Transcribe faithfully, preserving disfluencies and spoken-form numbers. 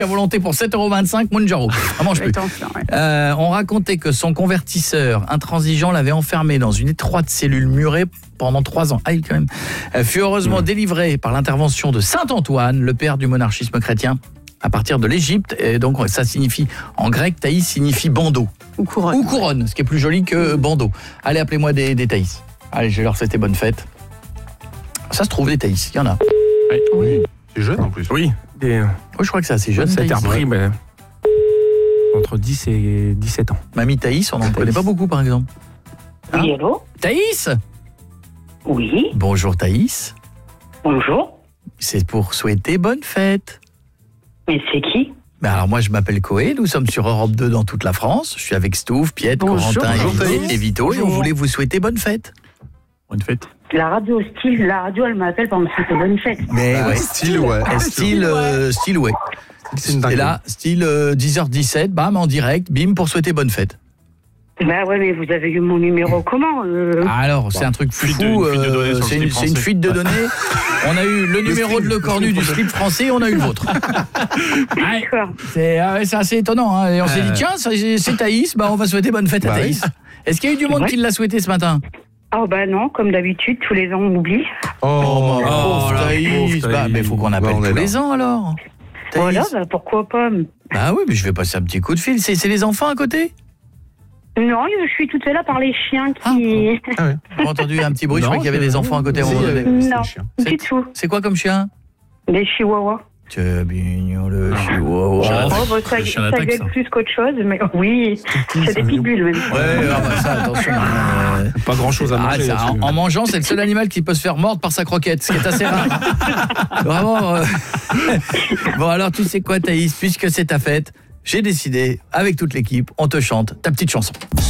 à volonté pour sept euros vingt-cinq, Monjaro. On mange plus. Euh, on racontait que son convertisseur intransigeant l'avait enfermé dans une étroite cellule murée pendant trois ans. Ah, il quand même. Euh, fut heureusement mmh. délivré par l'intervention de saint Antoine, le père du monarchisme chrétien, à partir de l'Égypte. Et donc ça signifie, en grec, Thaïs signifie bandeau. Ou couronne. Ou couronne, ce qui est plus joli que bandeau. Allez, appelez-moi des, des Thaïs. Allez, je vais leur souhaiter bonne fête. Ça se trouve, des Thaïs, il y en a. Oui. oui. C'est jeune en plus. Oui. Des... Oui, je crois que c'est assez jeune. Ça a été Thaïs, repris, ouais. mais entre dix et dix-sept ans. Mamie Thaïs, on n'en connaît pas beaucoup, par exemple. Hein? Oui, allô? Thaïs? Oui. Bonjour Thaïs. Bonjour. C'est pour souhaiter bonne fête. Mais c'est qui? Ben alors moi je m'appelle Coé, nous sommes sur Europe deux dans toute la France. Je suis avec Stouff, Piette, Bonjour. Corentin Bonjour, et Vito. Bonjour. Et on voulait vous souhaiter bonne fête. Bonne fête. La radio style, la radio elle m'appelle pour me souhaiter bonne fête. Mais Ah, ouais. style, ouais. Et style, euh, style ouais. C'est une Et dinguerie. là, style euh, dix heures dix-sept, bam, en direct, bim, pour souhaiter bonne fête. Bah ouais, mais vous avez eu mon numéro comment euh... Alors, c'est un truc Fuite de- fou, une fuite de données euh, sur le c'est une, slip c'est une français. fuite de données. On a eu le numéro de Le Cornu du slip français, on a eu le vôtre. Ouais, D'accord. c'est, ah ouais, c'est assez étonnant. Hein. Et on s'est dit, tiens, c'est, c'est Thaïs, bah, on va souhaiter bonne fête à Bah oui. Thaïs. Est-ce qu'il y a eu du monde Ouais. qui l'a souhaité ce matin? Oh bah non, comme d'habitude, tous les ans on oublie. Oh, ma pauvre la Thaïs. pauvre Bah, Thaïs. mais faut qu'on Bah, appelle on est tous là. les ans alors. Thaïs. Voilà, bah pourquoi pas. Bah oui, mais je vais passer un petit coup de fil. C'est, c'est les enfants à côté? Non, je suis toute seule là par les chiens qui... Ah ouais. J'ai entendu un petit bruit, je Non, crois qu'il y avait c'est- des enfants à côté. à un Si, moment euh, donné. c'est Non. le chien. Du tout. C'est quoi comme chien? Des chihuahuas. C'est mignon le chihuahua. Chien Oh, d'attaque. bah, ça, Le chien ça d'attaque, gueule ça. plus qu'autre chose, mais oui, c'est des pitbulls même. Ouais, ah bah ça, attention. euh, Pas grand chose à Ah, manger. ça, là-dessus. en, en mangeant, c'est le seul animal qui peut se faire mordre par sa croquette, ce qui est assez rare. Vraiment. euh, Bon, alors, tu sais quoi, Thaïs, puisque c'est ta fête, j'ai décidé, avec toute l'équipe, on te chante ta petite chanson.